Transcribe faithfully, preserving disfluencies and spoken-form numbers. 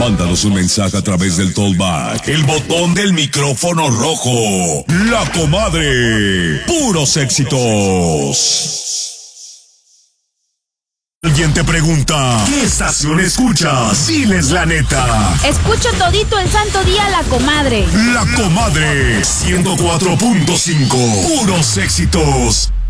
Mándanos un mensaje a través del Tollback, el botón del micrófono rojo. La Comadre. Puros éxitos. Alguien te pregunta, ¿qué estación escuchas? Diles la neta. Escucho todito el santo día La Comadre. La Comadre, ciento cuatro punto cinco. Puros éxitos.